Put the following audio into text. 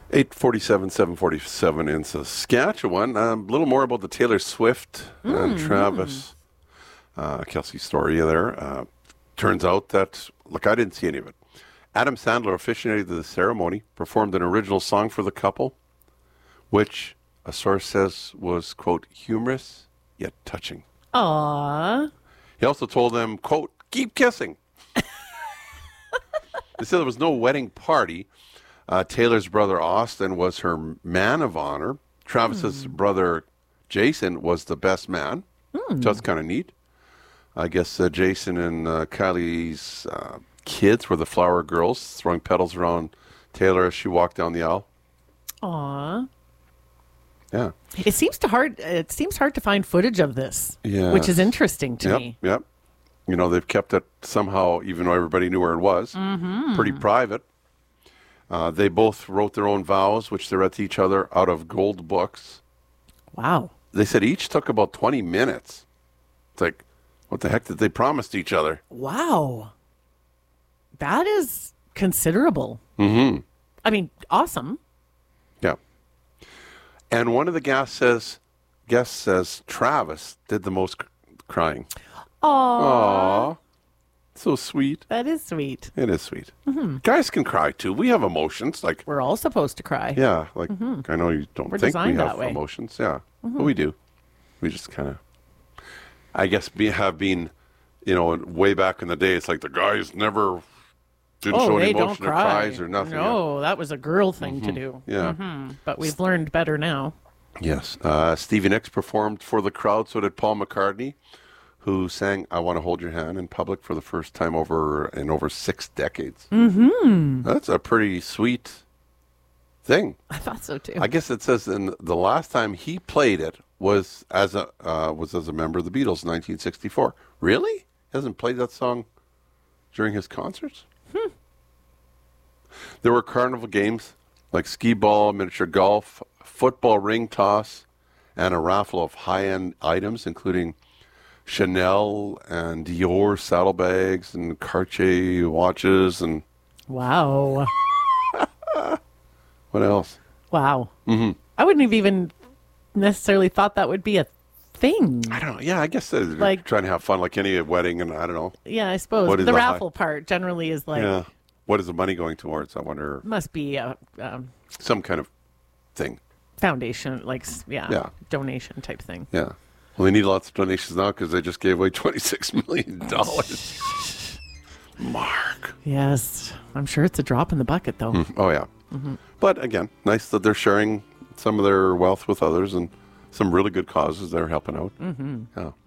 8:47, 7:47 in Saskatchewan. A little more about the Taylor Swift and Travis Kelce story there. Turns out that, look, I didn't see any of it. Adam Sandler officiated the ceremony, performed an original song for the couple, which a source says was, quote, humorous yet touching. Aww. He also told them, quote, keep kissing. They said there was no wedding party. Taylor's brother Austin was her man of honor. Travis's brother Jason was the best man. So that's kind of neat. I guess Jason and Kylie's kids were the flower girls, throwing petals around Taylor as she walked down the aisle. Aww. Yeah. It seems hard to find footage of this, which is interesting to me. Yep. You know, they've kept it somehow, even though everybody knew where it was, pretty private. They both wrote their own vows, which they read to each other out of gold books. Wow. They said each took about 20 minutes. It's like, what the heck did they promise to each other? Wow. That is considerable. Mm-hmm. I mean, awesome. Yeah. And one of the guests says Travis did the most crying. Aww. So sweet. That is sweet. It is sweet. Guys can cry too. We have emotions. Like, we're all supposed to cry. Yeah. Like, I know you don't think we have emotions. Yeah. But we do. We just kind of, I guess, have been, way back in the day, it's like the guys never didn't show any emotion or cries or nothing. No, that was a girl thing to do. Yeah. But we've learned better now. Yes. Stevie Nicks performed for the crowd, so did Paul McCartney, who sang I Want to Hold Your Hand in public for the first time in over 6 decades. That's a pretty sweet thing. I thought so too. I guess it says in the last time he played it was as a member of the Beatles in 1964. Really? He hasn't played that song during his concerts? There were carnival games like skee ball, miniature golf, football ring toss, and a raffle of high-end items, including Chanel and Dior saddlebags and Cartier watches and... Wow. What else? Wow. I wouldn't have even necessarily thought that would be a thing. I don't know. Yeah, I guess they're Like- trying to have fun like any wedding, and I don't know. Yeah, I suppose. What is The the raffle part generally is like, Yeah. What is the money going towards? I wonder. must be a Some kind of thing. foundation, Yeah. donation type thing. Yeah. Well, they need lots of donations now because they just gave away $26 million. Mark. Yes. I'm sure it's a drop in the bucket, though. Oh, yeah. But again, nice that they're sharing some of their wealth with others and some really good causes they're helping out. Yeah.